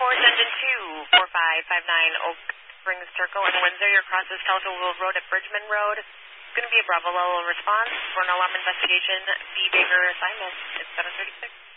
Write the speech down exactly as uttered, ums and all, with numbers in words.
North Engine two, four five five nine Oak Springs Circle in Windsor. Your cross is Telefield Road at Bridgman Road. It's going to be a Bravo level response for an alarm investigation. B. Baker assignment. It's seven thirty-six.